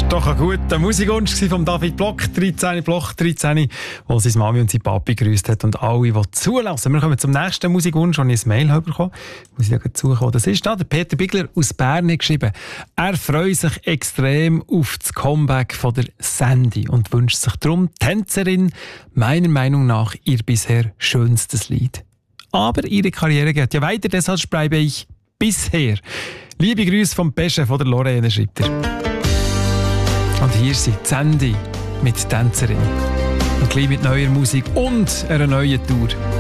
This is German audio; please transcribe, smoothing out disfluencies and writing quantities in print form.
Doch ein guter Musikwunsch von David Bloch 13, wo seine Mami und sein Papi gegrüßt hat und alle, die zulassen. Wir kommen zum nächsten Musikwunsch, den ich ein Mail bekommen habe. Muss ich da suchen, das ist da. Der Peter Bigler aus Bern hat geschrieben, er freut sich extrem auf das Comeback von der Sandy und wünscht sich darum Tänzerin, meiner Meinung nach ihr bisher schönstes Lied. Aber ihre Karriere geht ja weiter, deshalb bleibe ich bisher. Liebe Grüße vom Pesche von der Lorraine, schreibt er. Und hier sind Sandy mit Tänzerin. Und gleich mit neuer Musik und einer neuen Tour.